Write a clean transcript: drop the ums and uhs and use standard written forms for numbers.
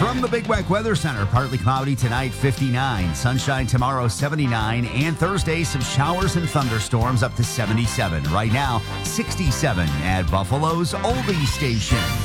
From the Big Weck Weather Center, partly cloudy tonight, 59. Sunshine tomorrow, 79. And Thursday, some showers and thunderstorms up to 77. Right now, 67 at Buffalo's Oldie Station.